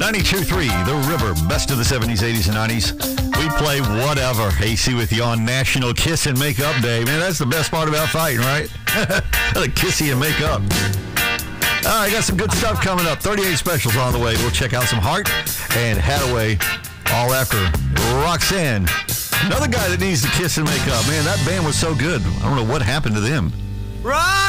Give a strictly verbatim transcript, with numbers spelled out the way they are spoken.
ninety-two point three, The River, best of the seventies, eighties, and nineties. We play whatever. A C with you on National Kiss and Make Up Day. Man, that's the best part about fighting, right? The kissy and make up. All right, got some good stuff coming up. thirty-eight specials on the way. We'll check out some Heart and Hadaway all after Roxanne. Another guy that needs to kiss and make up. Man, that band was so good. I don't know what happened to them. Rock!